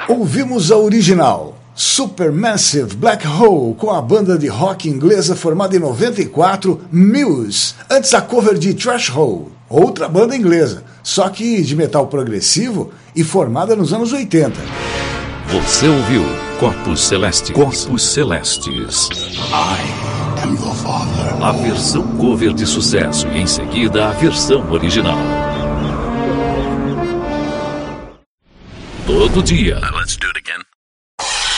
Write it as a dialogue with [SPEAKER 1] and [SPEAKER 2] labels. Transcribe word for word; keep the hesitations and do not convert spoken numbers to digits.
[SPEAKER 1] Ouvimos a original Supermassive Black Hole com a banda de rock inglesa formada em noventa e quatro, Muse. Antes a cover de Threshold, outra banda inglesa, só que de metal progressivo e formada nos anos oitenta.
[SPEAKER 2] Você ouviu Corpos Celestes. Corpos Celestes.
[SPEAKER 3] I am your father.
[SPEAKER 2] A versão cover de sucesso e em seguida a versão original. Todo dia.
[SPEAKER 3] Let's do it again.